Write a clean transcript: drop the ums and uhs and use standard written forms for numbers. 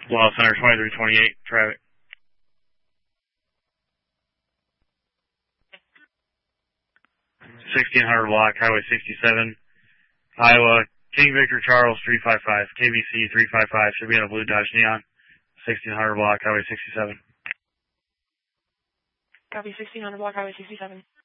Lost Center 2328, traffic. $1,600 block, Highway 67, Iowa, King Victor Charles 355, KBC 355, should be on a blue Dodge Neon, 1600 block, Highway 67. Copy, 1600 block, Highway 67.